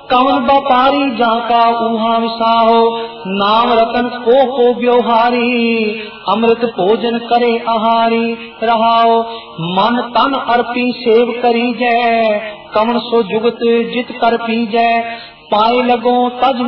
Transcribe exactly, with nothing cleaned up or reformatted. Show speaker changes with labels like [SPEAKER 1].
[SPEAKER 1] कवन व्यापारी जाका ऊहा विसाहो, नाम रतन को को व्यवहारी, अमृत भोजन करे आहारी रहाओ। मन तन अर्पी सेव करी जय, कवन सो जुगत जित कर पी जय, पाए लगो तज